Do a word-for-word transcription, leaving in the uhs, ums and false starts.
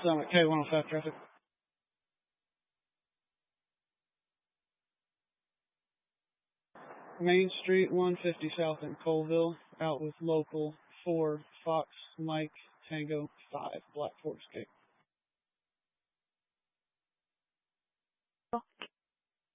Summit, K one oh five traffic. Main Street, one fifty South in Colville, out with local four Fox Mike Tango five Black Forest Gate.